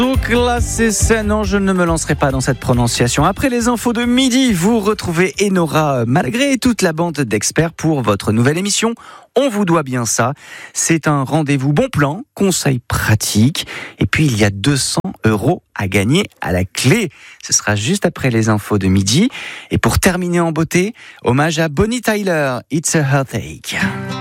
Non, je ne me lancerai pas dans cette prononciation. Après les infos de midi, vous retrouvez Enora Malgré et toute la bande d'experts pour votre nouvelle émission. On vous doit bien ça. C'est un rendez-vous bon plan, conseils pratiques. Et puis, il y a 200 € à gagner à la clé. Ce sera juste après les infos de midi. Et pour terminer en beauté, hommage à Bonnie Tyler, It's a Heartache.